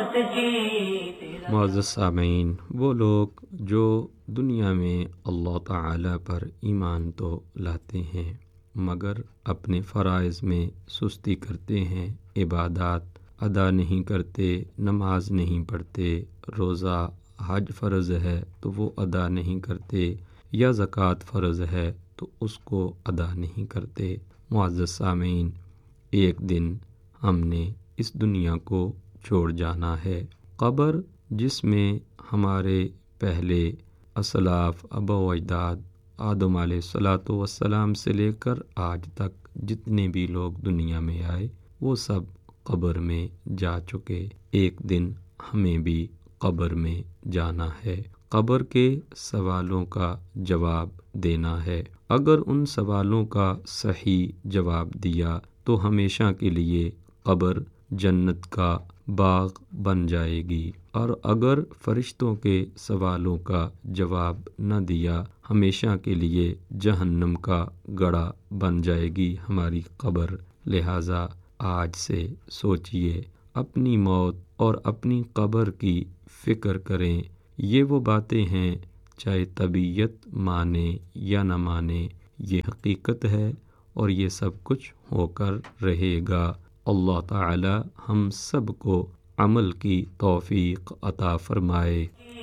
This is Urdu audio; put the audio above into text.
معزز سامعین، وہ لوگ جو دنیا میں اللہ تعالی پر ایمان تو لاتے ہیں مگر اپنے فرائض میں سستی کرتے ہیں، عبادات ادا نہیں کرتے، نماز نہیں پڑھتے، روزہ حج فرض ہے تو وہ ادا نہیں کرتے، یا زکوٰۃ فرض ہے تو اس کو ادا نہیں کرتے۔ معزز سامعین، ایک دن ہم نے اس دنیا کو چھوڑ جانا ہے۔ قبر، جس میں ہمارے پہلے اسلاف، آباء و اجداد آدم علیہ الصلاۃ والسلام سے لے کر آج تک جتنے بھی لوگ دنیا میں آئے وہ سب قبر میں جا چکے۔ ایک دن ہمیں بھی قبر میں جانا ہے، قبر کے سوالوں کا جواب دینا ہے۔ اگر ان سوالوں کا صحیح جواب دیا تو ہمیشہ کے لیے قبر جنت کا باغ بن جائے گی، اور اگر فرشتوں کے سوالوں کا جواب نہ دیا ہمیشہ کے لیے جہنم کا گڑھا بن جائے گی ہماری قبر۔ لہٰذا آج سے سوچئے، اپنی موت اور اپنی قبر کی فکر کریں۔ یہ وہ باتیں ہیں چاہے طبیعت مانے یا نہ مانے، یہ حقیقت ہے اور یہ سب کچھ ہو کر رہے گا۔ اللہ تعالی ہم سب کو عمل کی توفیق عطا فرمائے۔